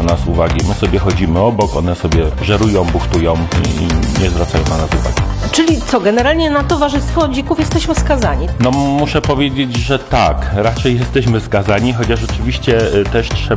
nas uwagi. My sobie chodzimy obok, one sobie żerują, buchtują i nie zwracają na nas uwagi. Czyli co, generalnie na towarzystwo dzików jesteśmy skazani? No muszę powiedzieć, że tak, raczej jesteśmy skazani, chociaż oczywiście też trzeba